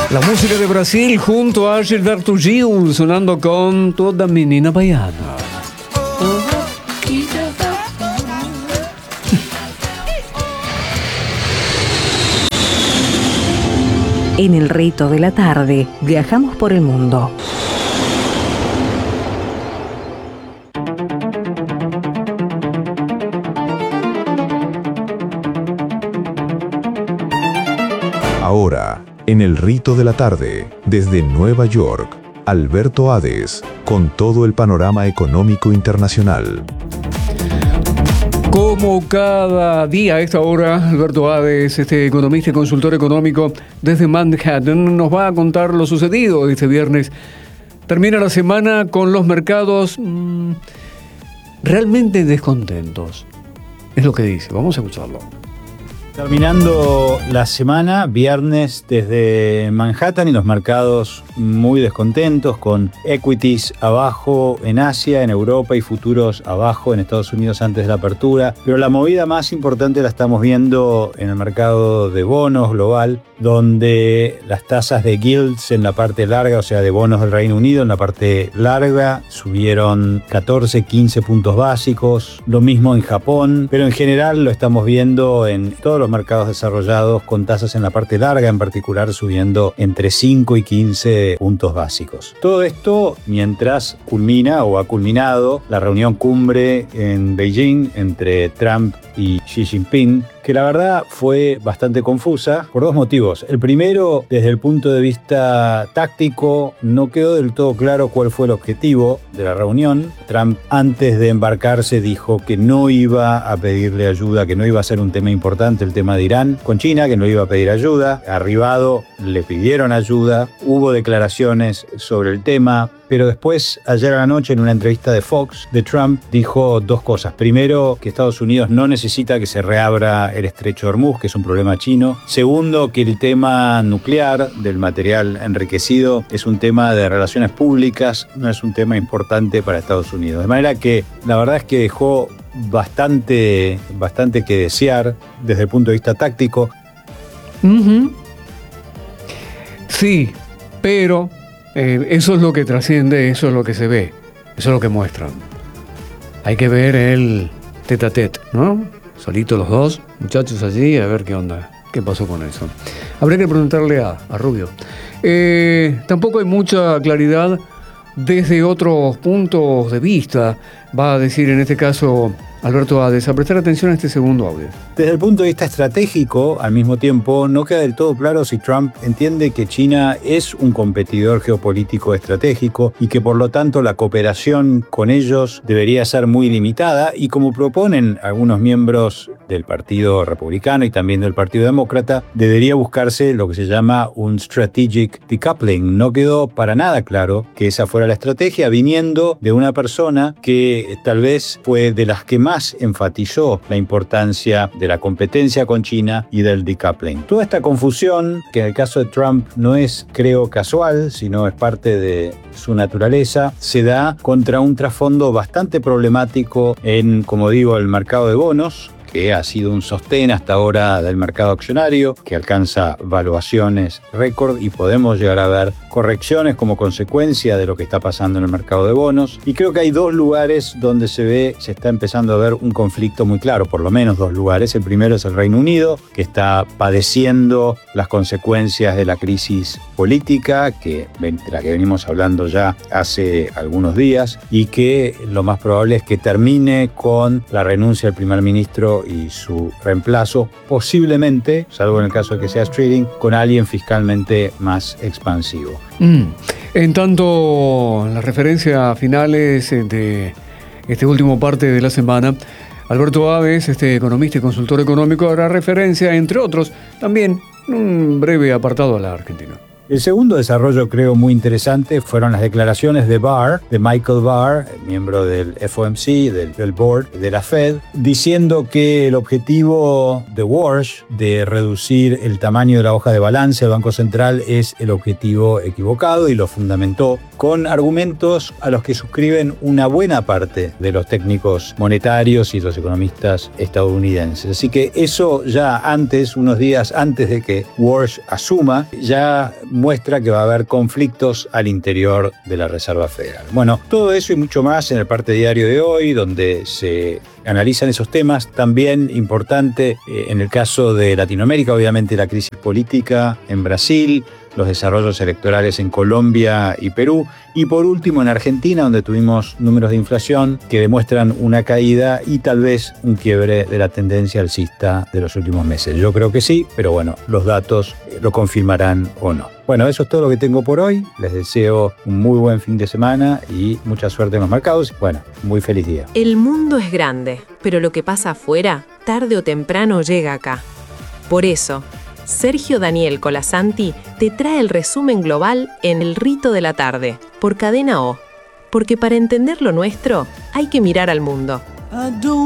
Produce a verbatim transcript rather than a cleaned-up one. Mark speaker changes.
Speaker 1: La música de Brasil junto a Gilberto Gil sonando con Toda Menina Baiana.
Speaker 2: En el rito de la tarde viajamos por el mundo.
Speaker 3: Ahora, en el rito de la tarde, desde Nueva York, Alberto Hades, con todo el panorama económico internacional.
Speaker 1: Como cada día a esta hora, Alberto Hades, este economista y consultor económico desde Manhattan, nos va a contar lo sucedido este viernes. Termina la semana con los mercados mmm, realmente descontentos. Es lo que dice. Vamos a escucharlo.
Speaker 4: Terminando la semana, viernes desde Manhattan y los mercados muy descontentos, con equities abajo en Asia, en Europa y futuros abajo en Estados Unidos antes de la apertura. Pero la movida más importante la estamos viendo en el mercado de bonos global, donde las tasas de gilts en la parte larga, o sea de bonos del Reino Unido en la parte larga, subieron catorce, quince puntos básicos. Lo mismo en Japón, pero en general lo estamos viendo en todos los mercados desarrollados con tasas en la parte larga en particular subiendo entre cinco y quince puntos básicos. Todo esto mientras culmina o ha culminado la reunión cumbre en Beijing entre Trump y Xi Jinping, que la verdad fue bastante confusa por dos motivos. El primero, desde el punto de vista táctico, no quedó del todo claro cuál fue el objetivo de la reunión. Trump, antes de embarcarse, dijo que no iba a pedirle ayuda, que no iba a ser un tema importante el tema de Irán con China, que no iba a pedir ayuda. Arribado, le pidieron ayuda, hubo declaraciones sobre el tema, pero después, ayer a la noche, en una entrevista de Fox, de Trump, dijo dos cosas. Primero, que Estados Unidos no necesita que se reabra el estrecho de Hormuz, que es un problema chino. Segundo, que el tema nuclear del material enriquecido es un tema de relaciones públicas, no es un tema importante para Estados Unidos. De manera que la verdad es que dejó bastante, bastante que desear desde el punto de vista táctico.
Speaker 1: Uh-huh. Sí, pero... Eh, eso es lo que trasciende, eso es lo que se ve, eso es lo que muestran. Hay que ver el tete a tete, ¿no? Solitos los dos, muchachos allí, a ver qué onda, qué pasó con eso. Habría que preguntarle a, a Rubio. Eh, tampoco hay mucha claridad desde otros puntos de vista, va a decir en este caso Alberto Hades, a prestar atención a este segundo audio.
Speaker 4: Desde el punto de vista estratégico, al mismo tiempo, no queda del todo claro si Trump entiende que China es un competidor geopolítico estratégico y que por lo tanto la cooperación con ellos debería ser muy limitada, y como proponen algunos miembros del Partido Republicano y también del Partido Demócrata, debería buscarse lo que se llama un strategic decoupling. No quedó para nada claro que esa fuera la estrategia, viniendo de una persona que tal vez fue de las que más más enfatizó la importancia de la competencia con China y del decoupling. Toda esta confusión, que en el caso de Trump no es, creo, casual, sino es parte de su naturaleza, se da contra un trasfondo bastante problemático en, como digo, el mercado de bonos, que ha sido un sostén hasta ahora del mercado accionario, que alcanza valuaciones récord y podemos llegar a ver correcciones como consecuencia de lo que está pasando en el mercado de bonos. Y creo que hay dos lugares donde se ve, se está empezando a ver un conflicto muy claro, por lo menos dos lugares. El primero es el Reino Unido, que está padeciendo las consecuencias de la crisis política, que, de la que venimos hablando ya hace algunos días, y que lo más probable es que termine con la renuncia del primer ministro y su reemplazo, posiblemente, salvo en el caso de que sea trading, con alguien fiscalmente más expansivo.
Speaker 1: Mm. En tanto, las referencias finales de esta última parte de la semana, Alberto Hades, este economista y consultor económico, hará referencia, entre otros, también un breve apartado a la Argentina.
Speaker 4: El segundo desarrollo, creo, muy interesante fueron las declaraciones de Barr, de Michael Barr, miembro del F O M C, del, del board de la Fed, diciendo que el objetivo de Walsh de reducir el tamaño de la hoja de balance del Banco Central es el objetivo equivocado, y lo fundamentó con argumentos a los que suscriben una buena parte de los técnicos monetarios y los economistas estadounidenses. Así que eso ya antes, unos días antes de que Walsh asuma, ya muestra que va a haber conflictos al interior de la Reserva Federal. Bueno, todo eso y mucho más en el parte diario de hoy, donde se analizan esos temas. También importante eh, en el caso de Latinoamérica, obviamente la crisis política en Brasil, los desarrollos electorales en Colombia y Perú, y por último en Argentina, donde tuvimos números de inflación que demuestran una caída y tal vez un quiebre de la tendencia alcista de los últimos meses. Yo creo que sí, pero bueno, los datos lo confirmarán o no. Bueno, eso es todo lo que tengo por hoy. Les deseo un muy buen fin de semana y mucha suerte en los mercados. Bueno, muy feliz día.
Speaker 5: El mundo es grande, pero lo que pasa afuera, tarde o temprano llega acá. Por eso, Sergio Daniel Colasanti te trae el resumen global en El Rito de la Tarde, por Cadena O. Porque para entender lo nuestro, hay que mirar al mundo.